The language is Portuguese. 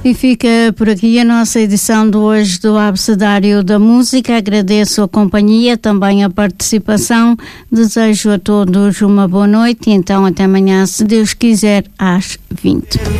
E fica por aqui a nossa edição de hoje do Abecedário da Música. Agradeço a companhia, também a participação. Desejo a todos uma boa noite e então até amanhã, se Deus quiser, às 20.